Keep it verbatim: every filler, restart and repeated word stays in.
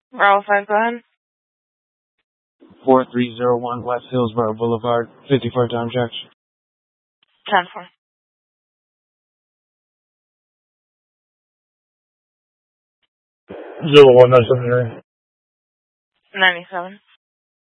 Bravo five, go ahead. four three zero one West Hillsborough Boulevard, fifty-four Tom Jacks. ten four. Zero one nine seven nine. ninety-seven.